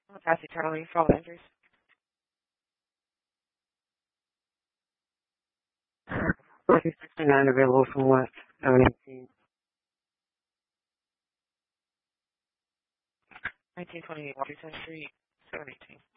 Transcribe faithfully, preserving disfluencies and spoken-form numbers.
I'll pass it, Charlie, for all answers. forty sixty-nine available from what? seven eighteen. nineteen twenty-eight, Washington Street, seven eighteen.